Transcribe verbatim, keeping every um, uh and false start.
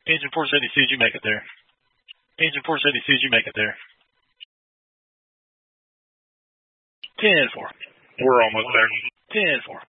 Engine four seventy-two, did you make it there? Engine four seventy-two, did you make it there? ten four. We're almost there. ten four.